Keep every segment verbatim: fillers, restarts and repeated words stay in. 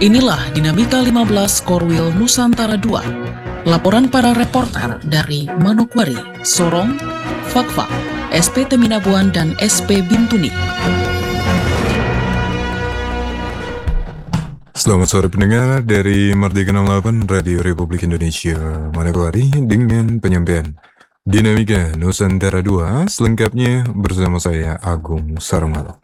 Inilah Dinamika lima belas Korwil Nusantara dua. Laporan para reporter dari Manokwari, Sorong, Fakfak, S P Teminabuan, dan S P Bintuni. Selamat sore pendengar dari Merdeka enam puluh delapan Radio Republik Indonesia Manokwari dengan penyampaian Dinamika Nusantara dua, selengkapnya bersama saya Agung Sarmala.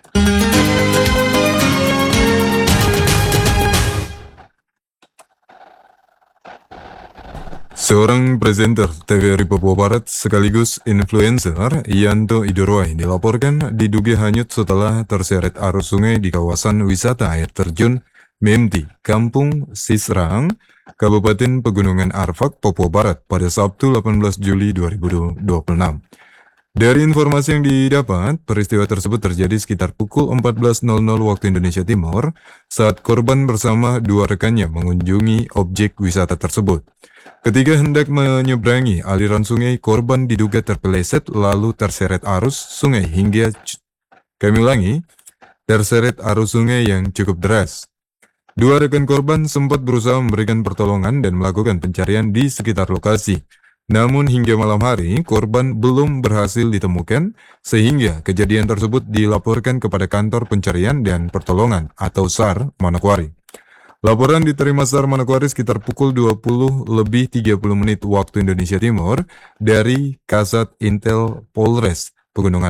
Seorang presenter T V R I Papua Barat sekaligus influencer, Yanto Idorwai, dilaporkan diduga hanyut setelah terseret arus sungai di kawasan wisata air terjun Memti, Kampung Sisrang, Kabupaten Pegunungan Arfak, Papua Barat pada Sabtu delapan belas Juli dua ribu dua puluh enam. Dari informasi yang didapat, peristiwa tersebut terjadi sekitar pukul empat belas waktu Indonesia Timur saat korban bersama dua rekannya mengunjungi objek wisata tersebut. Ketika hendak menyeberangi aliran sungai, korban diduga terpeleset lalu terseret arus sungai hingga kami ulangi, terseret arus sungai yang cukup deras. Dua rekan korban sempat berusaha memberikan pertolongan dan melakukan pencarian di sekitar lokasi. Namun hingga malam hari, korban belum berhasil ditemukan sehingga kejadian tersebut dilaporkan kepada Kantor Pencarian dan Pertolongan atau SAR Manokwari. Laporan diterima SAR Manokwari sekitar pukul dua puluh lebih tiga puluh menit waktu Indonesia Timur dari Kasat Intel Polres Pegunungan